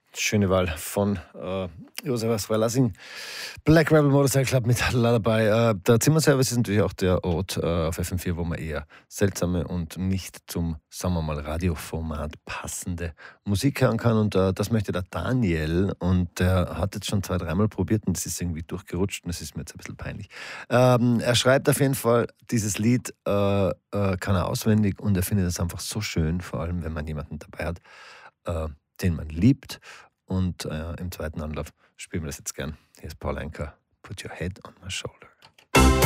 Schöne Wahl von Josef Sverlasing. Black Rebel Motorcycle Club mit Lullaby. Der Zimmerservice ist natürlich auch der Ort auf FM4, wo man eher seltsame und nicht zum, sagen wir mal, Radioformat passende Musik hören kann. Und das möchte der Daniel. Und der hat jetzt schon 2, 3 Mal probiert und das ist irgendwie durchgerutscht und das ist mir jetzt ein bisschen peinlich. Er schreibt auf jeden Fall, dieses Lied kann er auswendig und er findet es einfach so schön, vor allem wenn man jemanden dabei hat, den man liebt. Und im zweiten Anlauf spielen wir das jetzt gern. Hier ist Paul Anka, Put Your Head on My Shoulder.